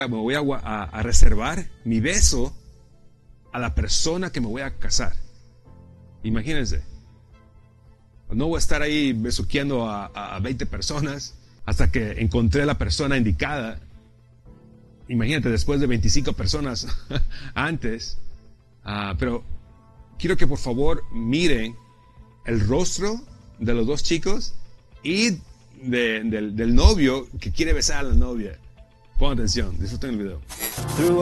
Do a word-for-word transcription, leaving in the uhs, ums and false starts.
me voy a, a, a reservar mi beso a la persona que me voy a casar. Imagínense. No voy a estar ahí besuqueando a, a, a veinte personas hasta que encontré a la persona indicada. Imagínate, después de veinticinco personas antes. Uh, pero quiero que por favor miren el rostro de los dos chicos y de, del, del novio que quiere besar a la novia. Pongan atención, disfruten el video.